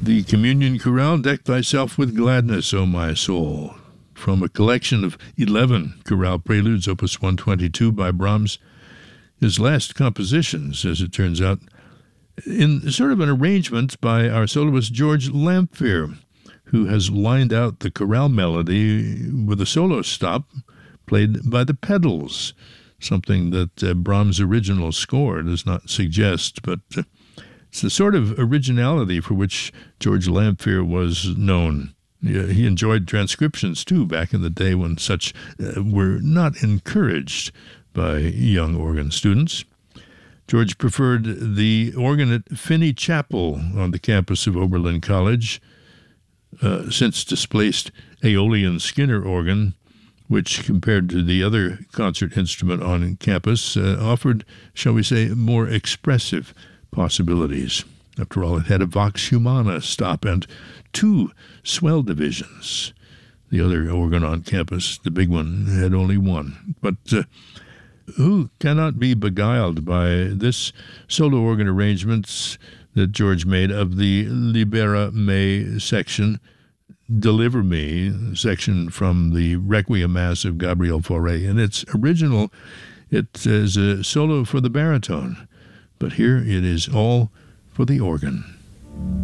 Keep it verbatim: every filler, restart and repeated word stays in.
The Communion Chorale, Deck Thyself with Gladness, O My Soul, from a collection of eleven chorale preludes, opus one twenty-two by Brahms, his last compositions, as it turns out, in sort of an arrangement by our soloist George Lamphere, who has lined out the chorale melody with a solo stop played by the pedals, something that uh, Brahms' original score does not suggest, but uh, it's the sort of originality for which George Lamphere was known. He enjoyed transcriptions, too, back in the day when such uh, were not encouraged by young organ students. George preferred the organ at Finney Chapel on the campus of Oberlin College, uh, since displaced Aeolian Skinner organ, which, compared to the other concert instrument on campus, uh, offered, shall we say, more expressive possibilities. After all, it had a Vox Humana stop and two swell divisions. The other organ on campus, the big one, had only one. But uh, who cannot be beguiled by this solo organ arrangements that George made of the Libera Me section, Deliver Me section from the Requiem Mass of Gabriel Fauré. In its original, it is a solo for the baritone, but here it is all for the organ.